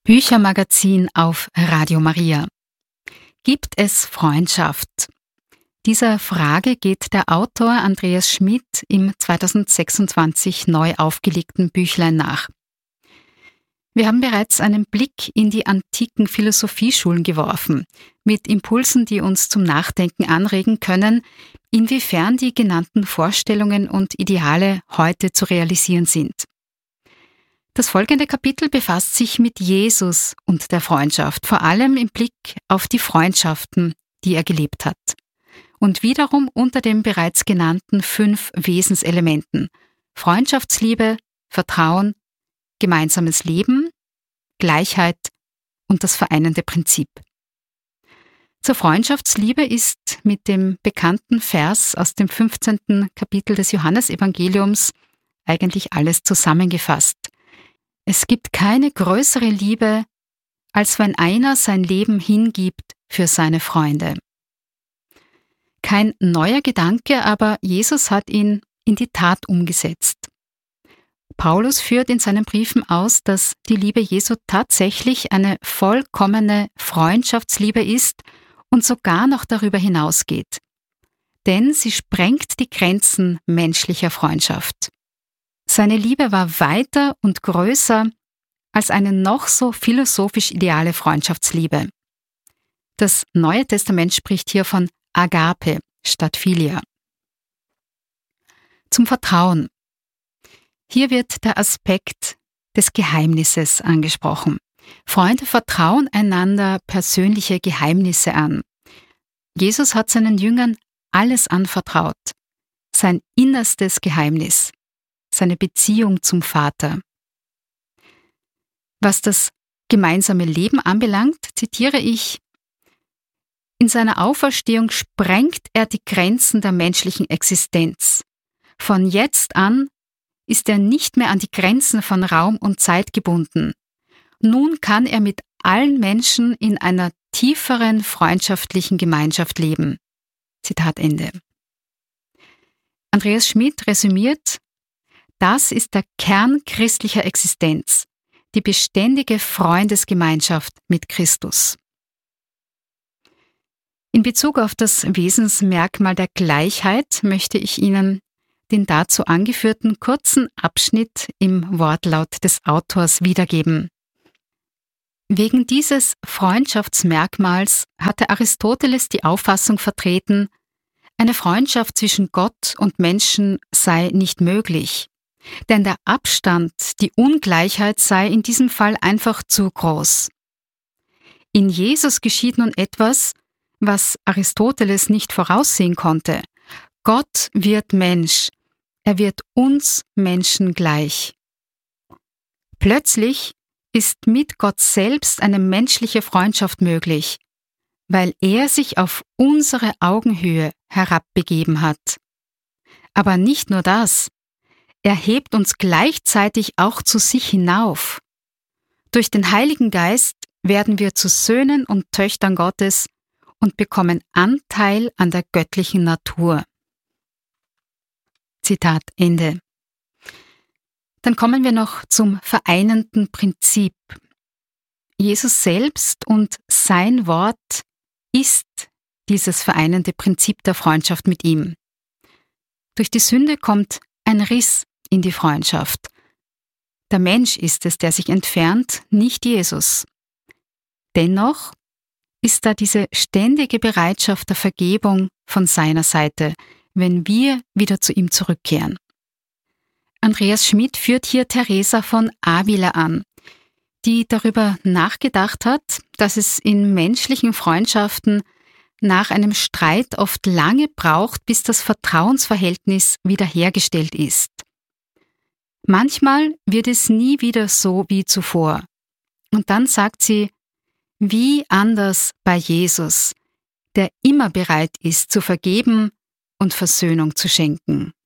Büchermagazin auf Radio Maria. Gibt es Freundschaft? Dieser Frage geht der Autor Andreas Schmidt im 2026 neu aufgelegten Büchlein nach. Wir haben bereits einen Blick in die antiken Philosophieschulen geworfen, mit Impulsen, die uns zum Nachdenken anregen können, inwiefern die genannten Vorstellungen und Ideale heute zu realisieren sind. Das folgende Kapitel befasst sich mit Jesus und der Freundschaft, vor allem im Blick auf die Freundschaften, die er gelebt hat. Und wiederum unter den bereits genannten 5 Wesenselementen: Freundschaftsliebe, Vertrauen, gemeinsames Leben, Gleichheit und das vereinende Prinzip. Zur Freundschaftsliebe ist mit dem bekannten Vers aus dem 15. Kapitel des Johannesevangeliums eigentlich alles zusammengefasst. Es gibt keine größere Liebe, als wenn einer sein Leben hingibt für seine Freunde. Kein neuer Gedanke, aber Jesus hat ihn in die Tat umgesetzt. Paulus führt in seinen Briefen aus, dass die Liebe Jesu tatsächlich eine vollkommene Freundschaftsliebe ist und sogar noch darüber hinausgeht. Denn sie sprengt die Grenzen menschlicher Freundschaft. Seine Liebe war weiter und größer als eine noch so philosophisch ideale Freundschaftsliebe. Das Neue Testament spricht hier von Agape statt Philia. Zum Vertrauen. Hier wird der Aspekt des Geheimnisses angesprochen. Freunde vertrauen einander persönliche Geheimnisse an. Jesus hat seinen Jüngern alles anvertraut. Sein innerstes Geheimnis. Seine Beziehung zum Vater. Was das gemeinsame Leben anbelangt, zitiere ich: In seiner Auferstehung sprengt er die Grenzen der menschlichen Existenz. Von jetzt an ist er nicht mehr an die Grenzen von Raum und Zeit gebunden. Nun kann er mit allen Menschen in einer tieferen freundschaftlichen Gemeinschaft leben. Zitat Ende. Andreas Schmidt resümiert: Das ist der Kern christlicher Existenz, die beständige Freundesgemeinschaft mit Christus. In Bezug auf das Wesensmerkmal der Gleichheit möchte ich Ihnen den dazu angeführten kurzen Abschnitt im Wortlaut des Autors wiedergeben. Wegen dieses Freundschaftsmerkmals hatte Aristoteles die Auffassung vertreten, eine Freundschaft zwischen Gott und Menschen sei nicht möglich. Denn der Abstand, die Ungleichheit sei in diesem Fall einfach zu groß. In Jesus geschieht nun etwas, was Aristoteles nicht voraussehen konnte. Gott wird Mensch. Er wird uns Menschen gleich. Plötzlich ist mit Gott selbst eine menschliche Freundschaft möglich, weil er sich auf unsere Augenhöhe herabbegeben hat. Aber nicht nur das. Er hebt uns gleichzeitig auch zu sich hinauf. Durch den Heiligen Geist werden wir zu Söhnen und Töchtern Gottes und bekommen Anteil an der göttlichen Natur. Zitat Ende. Dann kommen wir noch zum vereinenden Prinzip. Jesus selbst und sein Wort ist dieses vereinende Prinzip der Freundschaft mit ihm. Durch die Sünde kommt ein Riss in die Freundschaft. Der Mensch ist es, der sich entfernt, nicht Jesus. Dennoch ist da diese ständige Bereitschaft der Vergebung von seiner Seite, wenn wir wieder zu ihm zurückkehren. Andreas Schmidt führt hier Teresa von Avila an, die darüber nachgedacht hat, dass es in menschlichen Freundschaften nach einem Streit oft lange braucht, bis das Vertrauensverhältnis wiederhergestellt ist. Manchmal wird es nie wieder so wie zuvor. Und dann sagt sie, wie anders bei Jesus, der immer bereit ist zu vergeben und Versöhnung zu schenken.